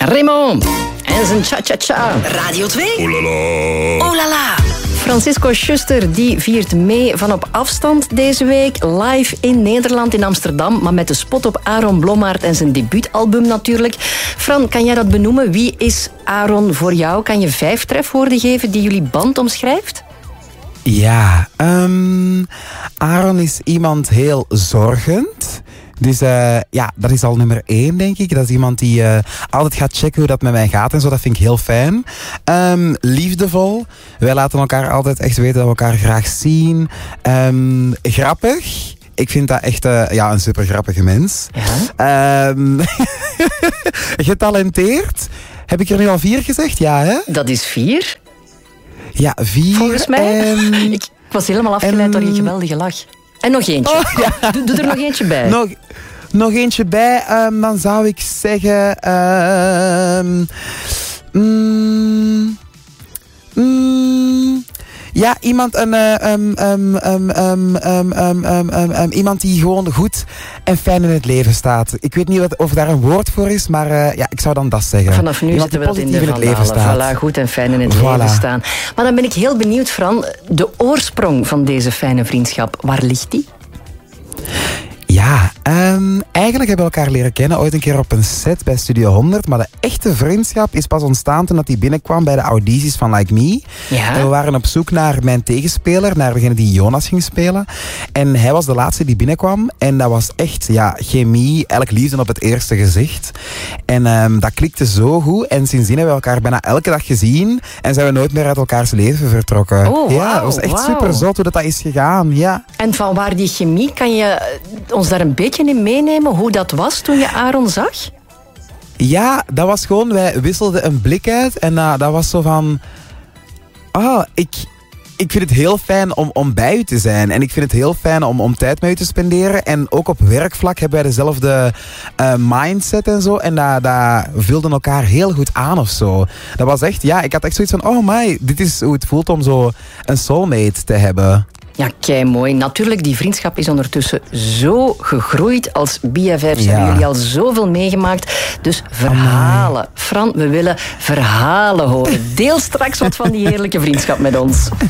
Raymond en zijn cha-cha-cha. Radio 2. Oh la la. Oh la la. Francisco Schuster die viert mee van op afstand deze week. Live in Nederland, in Amsterdam. Maar met de spot op Aaron Blommaert en zijn debuutalbum natuurlijk. Fran, kan jij dat benoemen? Wie is Aaron voor jou? Kan je 5 trefwoorden geven die jullie band omschrijft? Ja, Aaron is iemand heel zorgend. Dus ja, dat is al nummer 1, denk ik. Dat is iemand die altijd gaat checken hoe dat met mij gaat en zo. Dat vind ik heel fijn. Liefdevol. Wij laten elkaar altijd echt weten dat we elkaar graag zien. Grappig. Ik vind dat echt een super grappige mens. Ja. Getalenteerd. Heb ik er nu al 4 gezegd? Ja, hè? Dat is 4. Ja, 4. Volgens mij. Ik was helemaal afgeleid door je geweldige lach. En nog eentje. Oh, ja. Doe er nog eentje bij. Nog eentje bij. Dan zou ik zeggen... ja, iemand die gewoon goed en fijn in het leven staat. Ik weet niet of daar een woord voor is, maar ja, ik zou dan dat zeggen. Vanaf nu zitten we dat in de vandalen. Voilà, goed en fijn in het leven staan. Maar dan ben ik heel benieuwd, Fran. De oorsprong van deze fijne vriendschap, waar ligt die? Ja, eigenlijk hebben we elkaar leren kennen ooit een keer op een set bij Studio 100. Maar de echte vriendschap is pas ontstaan toen hij binnenkwam bij de audities van Like Me. Ja. En we waren op zoek naar mijn tegenspeler, naar degene die Jonas ging spelen. En hij was de laatste die binnenkwam. En dat was echt, chemie, eigenlijk liefde op het eerste gezicht. En dat klikte zo goed. En sindsdien hebben we elkaar bijna elke dag gezien. En zijn we nooit meer uit elkaars leven vertrokken. Oh, ja, het was echt super zot hoe dat is gegaan. Ja. En van waar die chemie, kan je ons daar een beetje in meenemen hoe dat was toen je Aaron zag? Ja, dat was gewoon, wij wisselden een blik uit en dat was zo van... Ik vind het heel fijn om bij u te zijn. En ik vind het heel fijn om tijd met u te spenderen. En ook op werkvlak hebben wij dezelfde mindset en zo. En dat vulde elkaar heel goed aan of zo. Dat was echt, ik had echt zoiets van... Oh my, dit is hoe het voelt om zo een soulmate te hebben. Ja, kei mooi. Natuurlijk, die vriendschap is ondertussen zo gegroeid. Als BFF's hebben jullie al zoveel meegemaakt. Dus verhalen. Fran, we willen verhalen horen. Deel straks wat van die heerlijke vriendschap met ons.